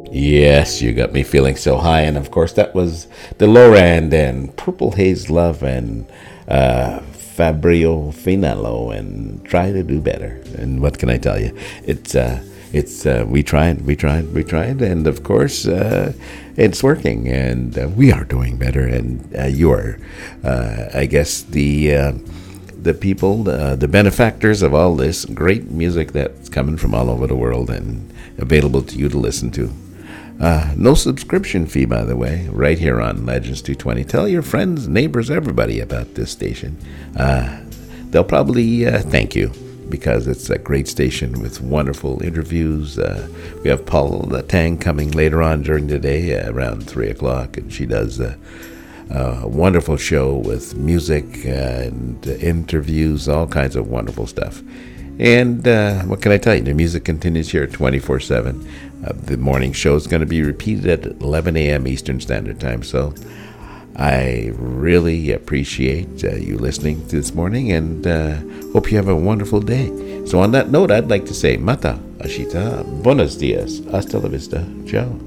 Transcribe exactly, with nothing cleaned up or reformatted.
Yes, you got me feeling so high. And of course, that was DeLorean and Purple Haze Love and uh, Fabio Finello and Try to Do Better. And what can I tell you? It's, uh, it's, uh, we tried, we tried, we tried. And of course, uh, it's working. And uh, we are doing better. And uh, you are, uh, I guess, the. Uh, the people, uh, the benefactors of all this great music that's coming from all over the world and available to you to listen to. Uh, no subscription fee, by the way, right here on Legends two twenty. Tell your friends, neighbors, everybody about this station. Uh, they'll probably uh, thank you because it's a great station with wonderful interviews. Uh, we have Paul Tang coming later on during the day uh, around three o'clock, and she does uh, a wonderful show with music and interviews, all kinds of wonderful stuff. And uh, what can I tell you? The music continues here twenty-four seven. Uh, the morning show is going to be repeated at eleven a.m. Eastern Standard Time. So I really appreciate uh, you listening to this morning and uh, hope you have a wonderful day. So on that note, I'd like to say Mata, Ashita, Buenos dias, hasta la vista, ciao.